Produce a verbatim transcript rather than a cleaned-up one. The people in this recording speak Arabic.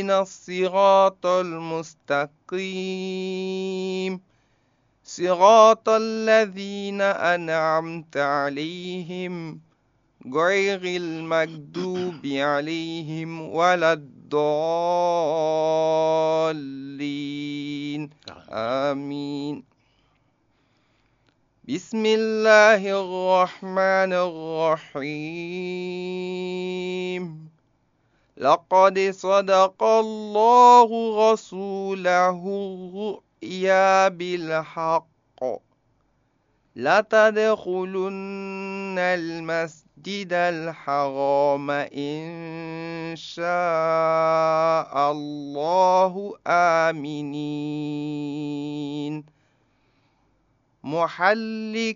اهدنا الصراط المستقيم صراط الذين أنعمت عليهم غير المغضوب عليهم ولا الضالين آمين. بسم الله الرحمن الرحيم لقد صدق الله رسوله الرؤيا بالحق لتدخلن المسجد الحرام إن شاء الله آمنين محلقين